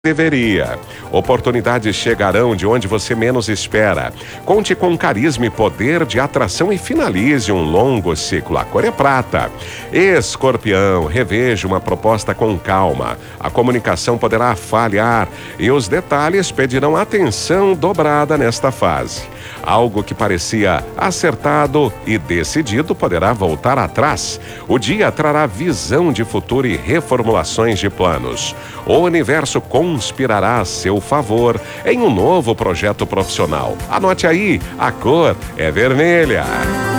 deveria. Oportunidades chegarão de onde você menos espera. Conte com carisma e poder de atração e finalize um longo ciclo. A cor é prata. Escorpião, reveja uma proposta com calma. A comunicação poderá falhar e os detalhes pedirão atenção dobrada nesta fase. Algo que parecia acertado e decidido poderá voltar atrás. O dia trará visão de futuro e reformulações de planos. O universo conspirará a seu favor em um novo projeto profissional. Anote aí, a cor é vermelha.